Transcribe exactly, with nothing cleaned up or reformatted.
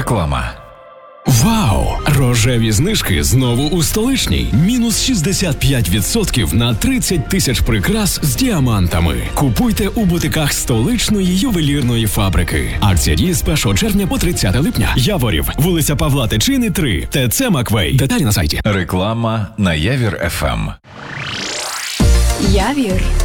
Реклама. Вау! Рожеві знижки знову у Столичній. Мінус шістдесят п'ять відсотків на тридцять тисяч прикрас з діамантами. Купуйте у бутиках Столичної ювелірної фабрики. Акція діє з першого червня по тридцяте липня. Яворів, вулиця Павла Тичини, три. ТЦ Маквей. Деталі на сайті. Реклама на Явір еф ем. Явір.